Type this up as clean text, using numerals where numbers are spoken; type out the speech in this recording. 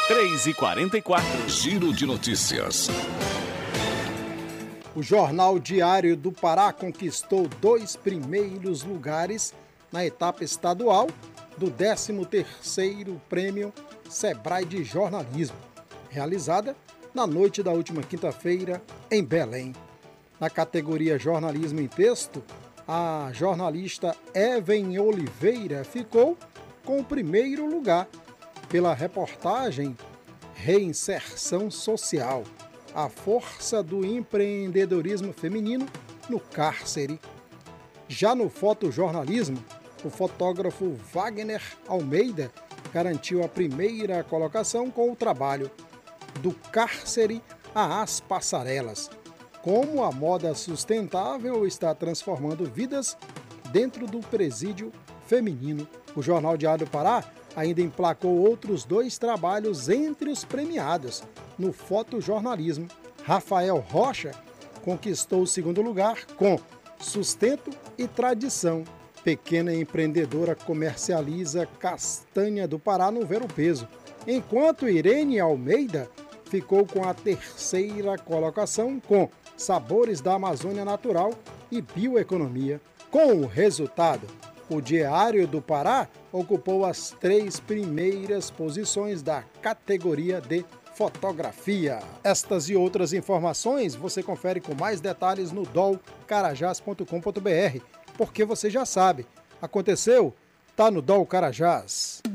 3h44. Giro de notícias. O Jornal Diário do Pará conquistou 2 primeiros lugares na etapa estadual do 13º Prêmio Sebrae de Jornalismo, realizada na noite da última quinta-feira em Belém. Na categoria Jornalismo em Texto, a jornalista Even Oliveira ficou com o primeiro lugar pela reportagem Reinserção Social, a força do empreendedorismo feminino no cárcere. Já no fotojornalismo, o fotógrafo Wagner Almeida garantiu a primeira colocação com o trabalho Do Cárcere às Passarelas. Como a moda sustentável está transformando vidas dentro do presídio feminino. O Jornal Diário do Pará ainda emplacou outros 2 trabalhos entre os premiados. No fotojornalismo, Rafael Rocha conquistou o 2º lugar com Sustento e Tradição. Pequena empreendedora comercializa castanha do Pará no Ver o Peso, enquanto Irene Almeida ficou com a 3ª colocação com Sabores da Amazônia Natural e Bioeconomia. Com o resultado, o Diário do Pará ocupou as 3 primeiras posições da categoria de fotografia. Estas e outras informações você confere com mais detalhes no dolcarajás.com.br, porque você já sabe, aconteceu, tá no Dol Carajás.